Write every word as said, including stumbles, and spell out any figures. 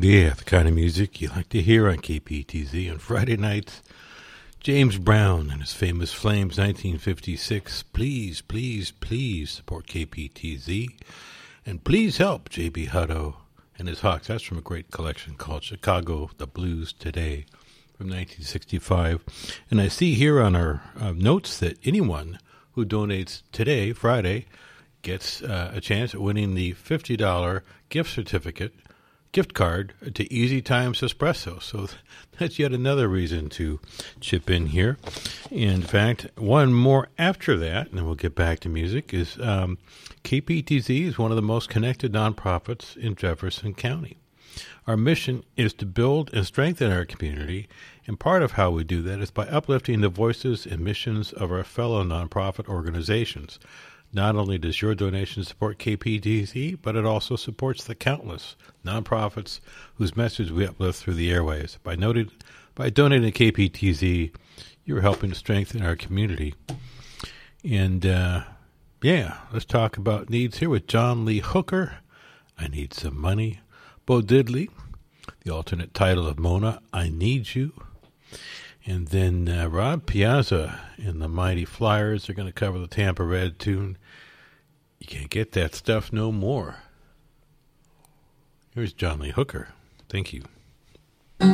Yeah, the kind of music you like to hear on K P T Z on Friday nights. James Brown and his famous Flames nineteen fifty-six. Please, please, please support K P T Z. And please help J B Hutto and his Hawks. That's from a great collection called Chicago, the Blues Today from nineteen sixty-five. And I see here on our uh, notes that anyone who donates today, Friday, gets uh, a chance at winning the fifty dollars gift certificate, gift card to Easy Times Espresso. So that's yet another reason to chip in here. In fact, one more after that, and then we'll get back to music, is um, K P T Z is one of the most connected nonprofits in Jefferson County. Our mission is to build and strengthen our community, and part of how we do that is by uplifting the voices and missions of our fellow nonprofit organizations. Not only does your donation support K P T Z, but it also supports the countless nonprofits whose message we uplift through the airwaves. By, noted, by donating to K P T Z, you're helping to strengthen our community. And, uh, yeah, let's talk about needs here with John Lee Hooker. I Need Some Money. Bo Diddley, the alternate title of Mona, I Need You. And then uh, Rob Piazza and the Mighty Flyers are going to cover the Tampa Red tune, You Can't Get That Stuff No More. Here's John Lee Hooker. Thank you.